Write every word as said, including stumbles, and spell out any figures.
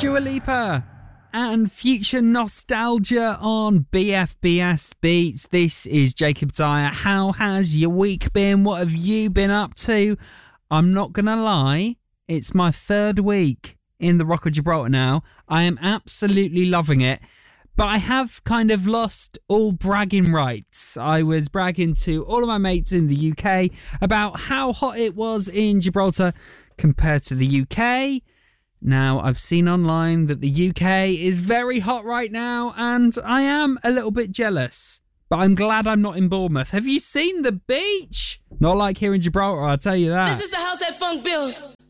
Dua Lipa and Future Nostalgia on B F B S Beats. This is Jacob Dyer. How has your week been? What have you been up to? I'm not going to lie, it's my third week in the Rock of Gibraltar now. I am absolutely loving it. But I have kind of lost all bragging rights. I was bragging to all of my mates in the U K about how hot it was in Gibraltar compared to the U K. Now, I've seen online that the U K is very hot right now, and I am a little bit jealous. But I'm glad I'm not in Bournemouth. Have you seen the beach? Not like here in Gibraltar, I'll tell you that. This is the house that funk built.